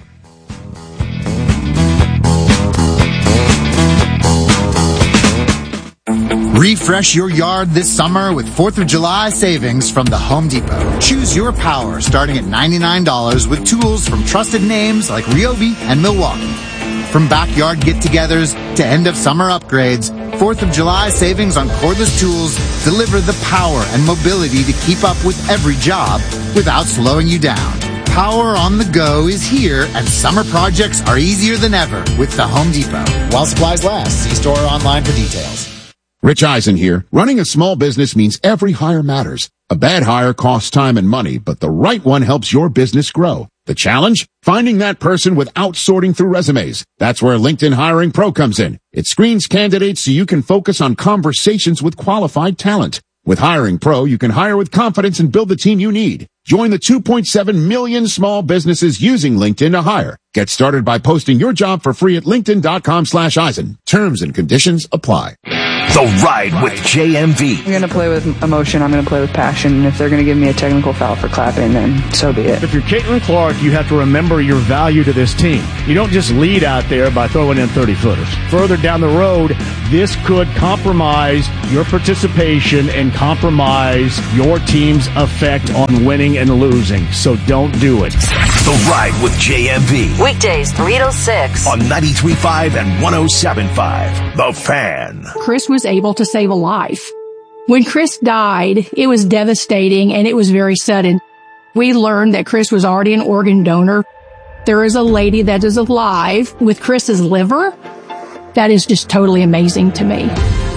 Refresh your yard this summer with fourth of July savings from the Home Depot. Choose your power starting at ninety-nine dollars with tools from trusted names like Ryobi and Milwaukee. From backyard get-togethers to end-of-summer upgrades, fourth of July savings on cordless tools deliver the power and mobility to keep up with every job without slowing you down. Power on the go is here, and summer projects are easier than ever with the Home Depot. While supplies last, see store or online for details. Rich Eisen here. Running a small business means every hire matters. A bad hire costs time and money, but the right one helps your business grow. The challenge? Finding that person without sorting through resumes. That's where LinkedIn Hiring Pro comes in. It screens candidates so you can focus on conversations with qualified talent. With Hiring Pro, you can hire with confidence and build the team you need. Join the two point seven million small businesses using LinkedIn to hire. Get started by posting your job for free at linkedin.com slash Eisen. Terms and conditions apply. The Ride with J M V. I'm going to play with emotion. I'm going to play with passion. And if they're going to give me a technical foul for clapping, then so be it. If you're Caitlin Clark, you have to remember your value to this team. You don't just lead out there by throwing in thirty-footers. Further down the road, this could compromise your participation and compromise your team's effect on winning and losing. So don't do it. The Ride with J M V. Weekdays three to six. On ninety-three point five and one oh seven point five. The Fan. Chris was able to save a life. When Chris died, it was devastating and it was very sudden. We learned that Chris was already an organ donor. There is a lady that is alive with Chris's liver. That is just totally amazing to me.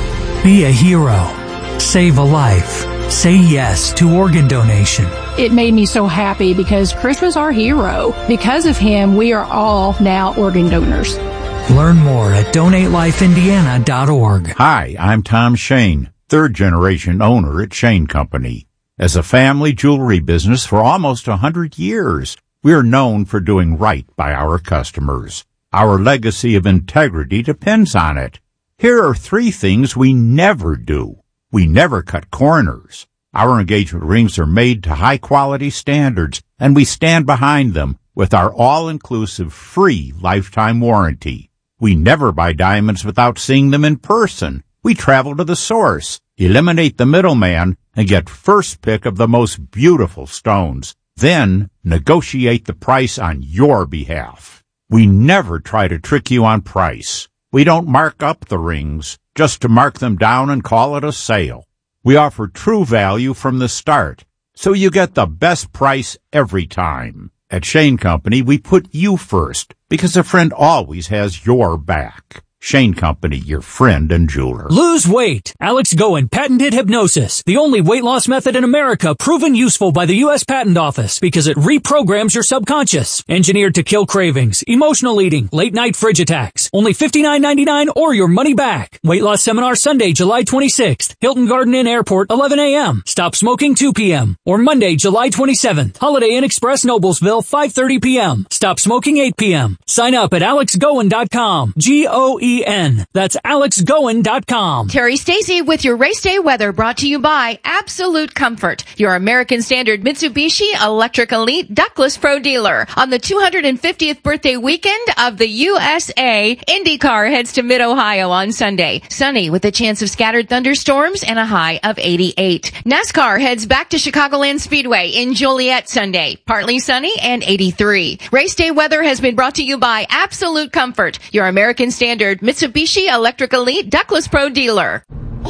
Be a hero. Save a life. Say yes to organ donation. It made me so happy because Chris was our hero. Because of him, we are all now organ donors. Learn more at donate life indiana dot org. Hi, I'm Tom Shane, third generation owner at Shane Company. As a family jewelry business for almost a hundred years, we are known for doing right by our customers. Our legacy of integrity depends on it. Here are three things we never do. We never cut corners. Our engagement rings are made to high-quality standards, and we stand behind them with our all-inclusive free lifetime warranty. We never buy diamonds without seeing them in person. We travel to the source, eliminate the middleman, and get first pick of the most beautiful stones. Then negotiate the price on your behalf. We never try to trick you on price. We don't mark up the rings just to mark them down and call it a sale. We offer true value from the start, so you get the best price every time. At Shane Company, we put you first, because a friend always has your back. Shane Company, your friend and jeweler. Lose weight. Alex Goen patented hypnosis, the only weight loss method in America proven useful by the U S Patent Office because it reprograms your subconscious. Engineered to kill cravings, emotional eating, late night fridge attacks. Only fifty-nine ninety-nine or your money back. Weight loss seminar Sunday, July twenty-sixth. Hilton Garden Inn Airport, eleven a.m. Stop smoking, two p.m. Or Monday, July twenty-seventh. Holiday Inn Express, Noblesville, five thirty p.m. Stop smoking, eight p.m. Sign up at alex goen dot com. G O E N. That's alex goen dot com. Terry Stacy with your race day weather, brought to you by Absolute Comfort, your American Standard Mitsubishi Electric Elite Ductless Pro dealer. On the two hundred fiftieth birthday weekend of the U S A, IndyCar heads to Mid-Ohio on Sunday. Sunny with a chance of scattered thunderstorms and a high of eighty-eight. NASCAR heads back to Chicagoland Speedway in Joliet Sunday. Partly sunny and eighty-three. Race day weather has been brought to you by Absolute Comfort, your American Standard Mitsubishi Electric Elite Ductless Pro dealer.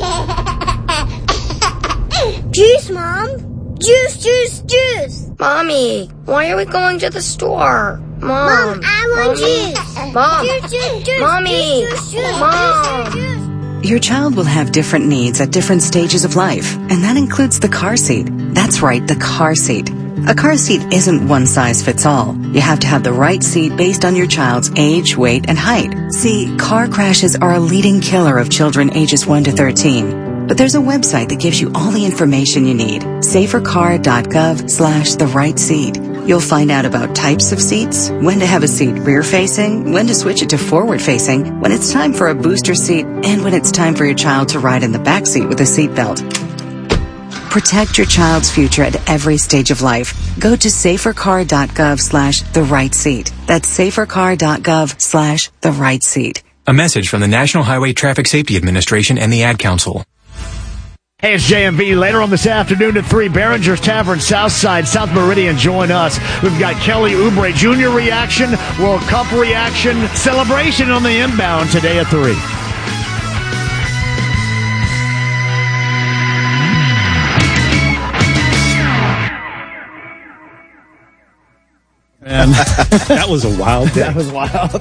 Juice, Mom. Juice, juice, juice. Mommy, why are we going to the store? Mom, Mom I want Mommy. Juice. Mom, juice, juice, juice. Mommy, juice, juice, Mom. Juice, juice. Your child will have different needs at different stages of life, and that includes the car seat. That's right, the car seat. A car seat isn't one size fits all. You have to have the right seat based on your child's age, weight, and height. See, car crashes are a leading killer of children ages one to thirteen. But there's a website that gives you all the information you need. safercar dot gov slash the right seat. You'll find out about types of seats, when to have a seat rear-facing, when to switch it to forward-facing, when it's time for a booster seat, and when it's time for your child to ride in the back seat with a seatbelt. Protect your child's future at every stage of life. Go to safercar.gov slash the right seat. That's safercar.gov slash the right seat. A message from the National Highway Traffic Safety Administration and the Ad Council. Hey, it's J M V. Later on this afternoon at three, Behringer's Tavern, Southside, South Meridian. Join us. We've got Kelly Oubre Junior reaction, World Cup reaction, celebration on the inbound today at three. And that was a wild day. That was wild.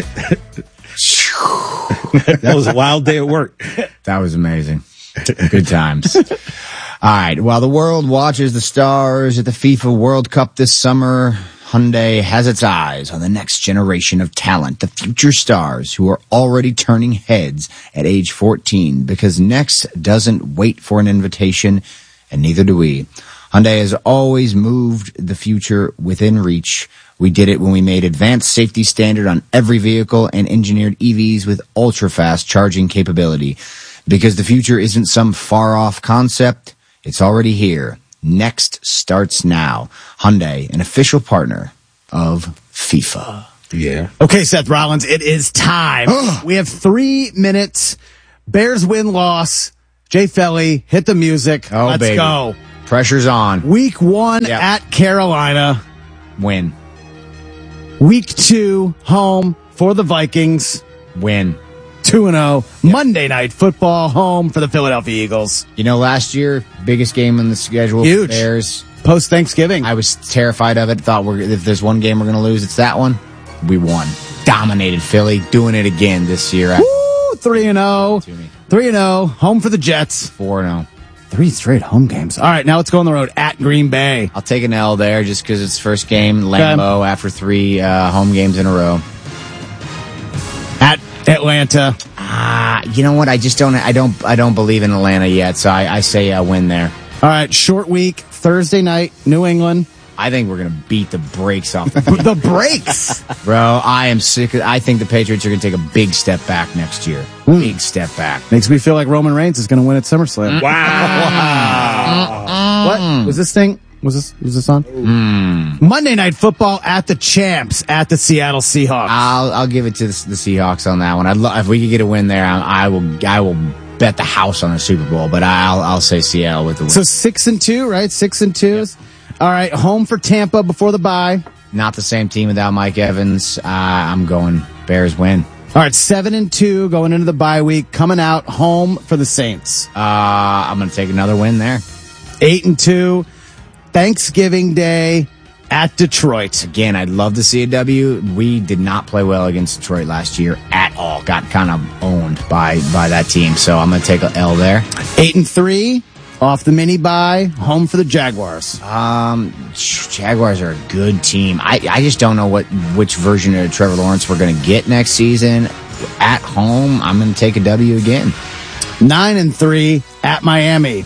That was a wild day at work. That was amazing. Good times. All right. While the world watches the stars at the FIFA World Cup this summer, Hyundai has its eyes on the next generation of talent, the future stars who are already turning heads at age fourteen, because next doesn't wait for an invitation, and neither do we. Hyundai has always moved the future within reach. We did it when we made advanced safety standard on every vehicle and engineered E Vs with ultra-fast charging capability. Because the future isn't some far-off concept, it's already here. Next starts now. Hyundai, an official partner of FIFA. Yeah. Okay, Seth Rollins, it is time. We have three minutes. Bears win-loss. Jay Felly, hit the music. Oh, Let's baby. go. Pressure's on. Week one Yep. at Carolina. Win. Week two, home for the Vikings. Win. two and oh. Monday Night Football, home for the Philadelphia Eagles. You know, last year, biggest game on the schedule. Huge. For the Bears. Post-Thanksgiving. I was terrified of it. Thought we're, if there's one game we're going to lose, it's that one. We won. Dominated Philly. Doing it again this year. Woo! three and oh. three and oh. Home for the Jets. four and oh. Three straight home games. All right, now let's go on the road at Green Bay. I'll take an L there just because it's first game. Lambeau okay. after three uh, home games in a row. At Atlanta. Ah, uh, you know what? I just don't. I don't. I don't believe in Atlanta yet. So I, I say a win there. All right, short week. Thursday night, New England. I think we're gonna beat the brakes off the, the brakes, bro. I am sick. Of, I think the Patriots are gonna take a big step back next year. Mm. Big step back. Makes me feel like Roman Reigns is gonna win at SummerSlam. Mm. Wow. wow. What was this thing? Was this was this on? Mm. Monday Night Football at the champs at the Seattle Seahawks. I'll I'll give it to the, the Seahawks on that one. I'd lo- if we could get a win there, I, I will I will bet the house on a Super Bowl. But I'll I'll say Seattle with the win. So six and two, right? Six and two. Yep. All right, home for Tampa before the bye. Not the same team without Mike Evans. Uh, I'm going Bears win. All right, seven and two going into the bye week. Coming out home for the Saints. Uh, I'm going to take another win there. Eight and two. Thanksgiving Day at Detroit. Again, I'd love to see a W. We did not play well against Detroit last year at all. Got kind of owned by by that team. So I'm going to take an L there. Eight and three. Off the mini bye, home for the Jaguars. Um, Jaguars are a good team. I, I just don't know what which version of Trevor Lawrence we're going to get next season. At home, I'm going to take a W again. Nine and three at Miami.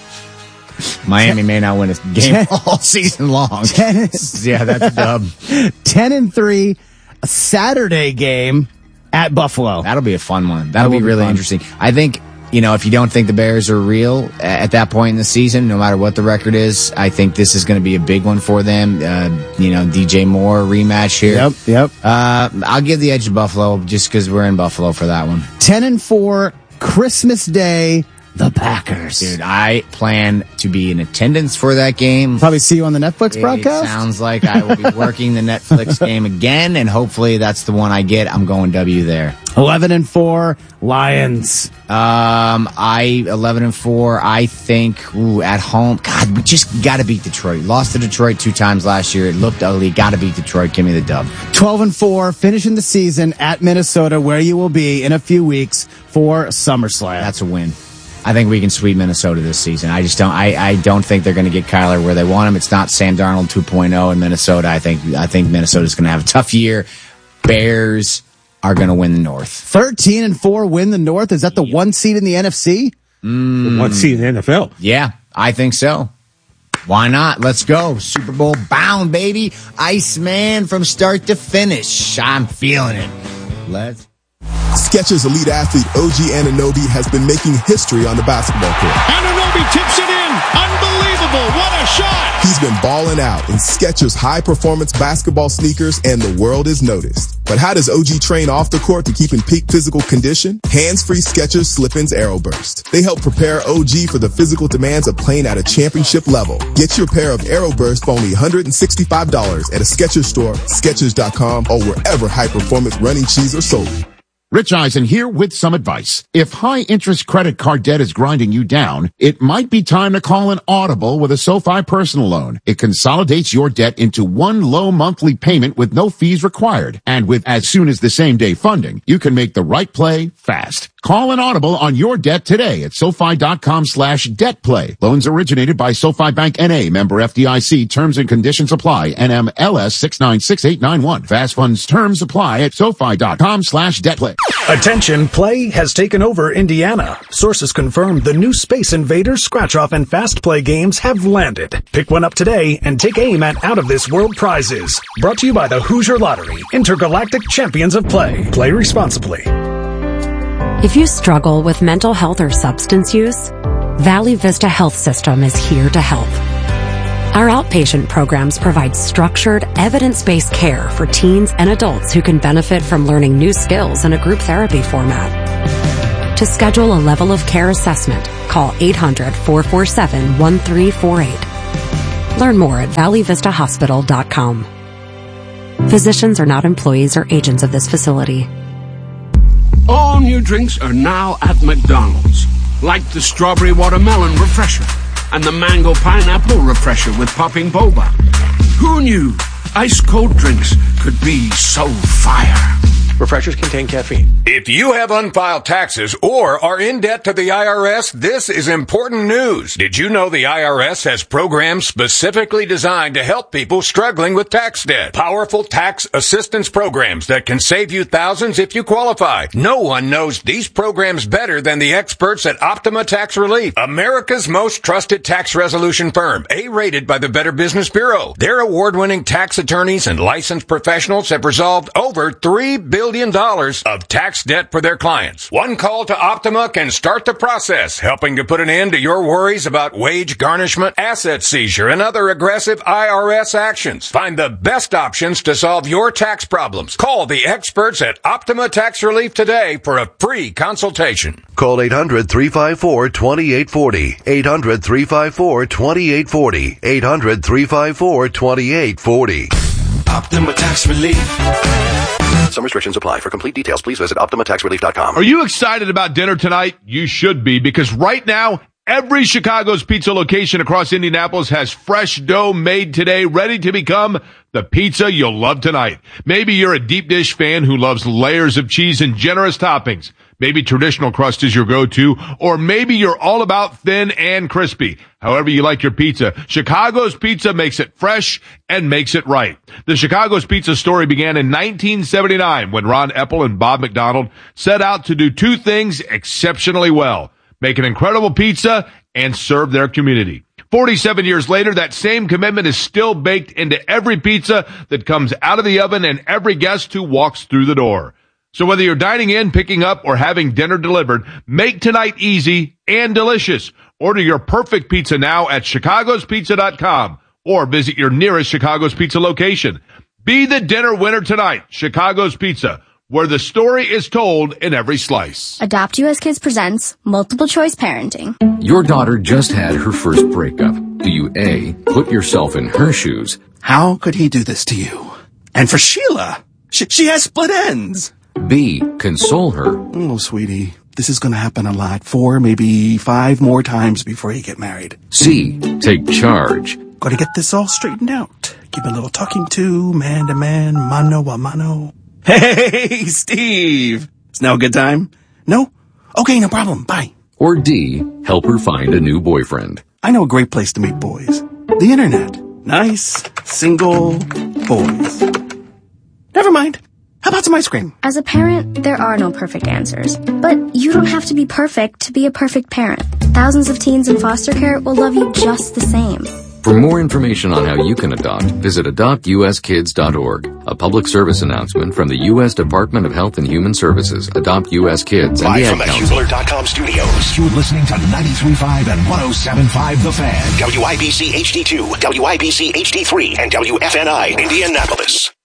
Miami may not win a game ten, all season long. Ten, yeah, that's a dub. Ten and three, a Saturday game at Buffalo. That'll be a fun one. That'll that be really be interesting. I think. You know, if you don't think the Bears are real at that point in the season, no matter what the record is, I think this is going to be a big one for them. Uh, you know, D J Moore rematch here. Yep, yep. Uh, I'll give the edge to Buffalo just because we're in Buffalo for that one. Ten and four, Christmas Day, the Packers. Dude, I plan to be in attendance for that game. Probably see you on the Netflix broadcast. It sounds like I will be working the Netflix game again, and hopefully that's the one I get. I'm going W there. Eleven and four, Lions. Um, I eleven and four. I think ooh, at home. God, we just got to beat Detroit. Lost to Detroit two times last year. It looked ugly. Got to beat Detroit. Give me the dub. Twelve and four, finishing the season at Minnesota, where you will be in a few weeks for SummerSlam. That's a win. I think we can sweep Minnesota this season. I just don't. I, I don't think they're going to get Kyler where they want him. It's not Sam Darnold two point oh in Minnesota. I think. I think Minnesota's going to have a tough year. Bears are going to win the North. Thirteen and four win the North. Is that the one seed in the N F C? Mm, the one seed in the N F L. Yeah, I think so. Why not? Let's go. Super Bowl bound, baby. Iceman from start to finish. I'm feeling it. Let's. Skechers elite athlete O G Anunoby has been making history on the basketball court. Anunoby tips it in. Unbelievable. What a shot. He's been balling out in Skechers high-performance basketball sneakers, and the world is noticed. But how does O G train off the court to keep in peak physical condition? Hands-free Skechers Slip-ins Aeroburst. They help prepare O G for the physical demands of playing at a championship level. Get your pair of Aeroburst for only one hundred sixty-five dollars at a Skechers store, Skechers dot com, or wherever high-performance running shoes are sold. Rich Eisen here with some advice. If high-interest credit card debt is grinding you down, it might be time to call an Audible with a SoFi personal loan. It consolidates your debt into one low monthly payment with no fees required. And with as soon as the same day funding, you can make the right play fast. Call an Audible on your debt today at SoFi dot com slash debt play. Loans originated by SoFi Bank N A, member F D I C. Terms and conditions apply. N M L S six nine six eight nine one. Fast funds terms apply at SoFi dot com slash debt play. Attention, play has taken over Indiana. Sources confirm the new Space Invaders, Scratch-Off, and Fast Play games have landed. Pick one up today and take aim at out-of-this-world prizes. Brought to you by the Hoosier Lottery, intergalactic champions of play. Play responsibly. If you struggle with mental health or substance use, Valley Vista Health System is here to help. Our outpatient programs provide structured, evidence-based care for teens and adults who can benefit from learning new skills in a group therapy format. To schedule a level of care assessment, call eight hundred, four four seven, one three four eight. Learn more at valley vista hospital dot com. Physicians are not employees or agents of this facility. All new drinks are now at McDonald's, like the strawberry watermelon refresher and the mango pineapple refresher with popping boba. Who knew ice cold drinks could be so fire? Refreshers contain caffeine. If you have unfiled taxes or are in debt to the I R S, this is important news. Did you know the I R S has programs specifically designed to help people struggling with tax debt? Powerful tax assistance programs that can save you thousands if you qualify. No one knows these programs better than the experts at Optima Tax Relief, America's most trusted tax resolution firm, A-rated by the Better Business Bureau. Their award-winning tax attorneys and licensed professionals have resolved over three billion dollars of tax debt for their clients. One call to Optima can start the process, helping to put an end to your worries about wage garnishment, asset seizure, and other aggressive I R S actions. Find the best options to solve your tax problems. Call the experts at Optima Tax Relief today for a free consultation. Call eight hundred, three five four, two eight four zero. eight hundred, three five four, two eight four zero. eight hundred, three five four, two eight four zero. Optima Tax Relief. Some restrictions apply. For complete details, please visit optima tax relief dot com. Are you excited about dinner tonight? You should be, because right now, every Chicago's Pizza location across Indianapolis has fresh dough made today, ready to become the pizza you'll love tonight. Maybe you're a deep dish fan who loves layers of cheese and generous toppings. Maybe traditional crust is your go-to, or maybe you're all about thin and crispy. However you like your pizza, Chicago's Pizza makes it fresh and makes it right. The Chicago's Pizza story began in nineteen seventy-nine when Ron Epple and Bob McDonald set out to do two things exceptionally well: make an incredible pizza and serve their community. forty-seven years later, that same commitment is still baked into every pizza that comes out of the oven and every guest who walks through the door. So whether you're dining in, picking up, or having dinner delivered, make tonight easy and delicious. Order your perfect pizza now at chicagos pizza dot com or visit your nearest Chicago's Pizza location. Be the dinner winner tonight. Chicago's Pizza, where the story is told in every slice. Adopt U S Kids presents Multiple Choice Parenting. Your daughter just had her first breakup. Do you A, put yourself in her shoes? How could he do this to you? And for Sheila, she, she has split ends. B, console her. Oh, sweetie, this is going to happen a lot. Four, maybe five more times before you get married. C, take charge. Got to get this all straightened out. Give a little talking to, man to man, mano a mano. Hey, Steve! It's now a good time? No? Okay, no problem. Bye. Or D, help her find a new boyfriend. I know a great place to meet boys. The internet. Nice, single boys. Never mind. How about some ice cream? As a parent, there are no perfect answers. But you don't have to be perfect to be a perfect parent. Thousands of teens in foster care will love you just the same. For more information on how you can adopt, visit adopt u s kids dot org. A public service announcement from the U S Department of Health and Human Services, Adopt U S Kids, and the Live Ad from the Council. Hubler dot com studios, you're listening to ninety-three point five and one oh seven point five The Fan. W I B C H D two, W I B C H D three, and W F N I Indianapolis.